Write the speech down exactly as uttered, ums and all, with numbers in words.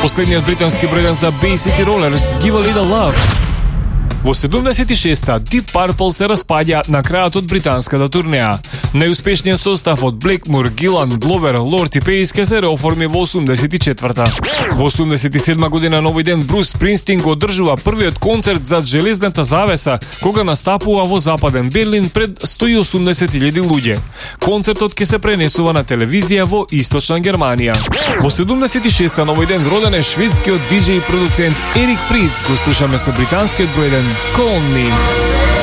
Последниот британски број за Bay City Rollers, Give a Little Love. Во седумдесет и шеста Deep Purple се распаѓа на крајот од британската турнеја. Најуспешниот состав од Блейкмур, Гилан, Гловер, Лорд и Пейс ке се реоформи во осумдесет и четврта. Во осумдесет и седма година на овој ден Брус Спрингстин го одржува првиот концерт зад железната завеса, кога настапува во Западен Берлин пред сто и осумдесет илјади луѓе. Концертот ке се пренесува на телевизија во Источна Германија. Во седумдесет и шеста на овој ден роден е шведскиот диџеј и продуцент Ерик Притц. Го слушаме со британскиот број еден Call Me.